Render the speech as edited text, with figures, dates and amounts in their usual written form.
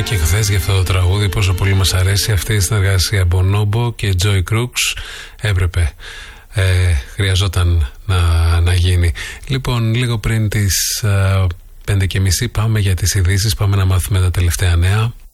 και χθες για αυτό το τραγούδι, πόσο πολύ μας αρέσει αυτή η συνεργασία Bonobo και Joy Crooks. Έπρεπε, χρειαζόταν να γίνει. Λοιπόν, λίγο πριν τις 5:30 πάμε για τις ειδήσεις, πάμε να μάθουμε τα τελευταία νέα.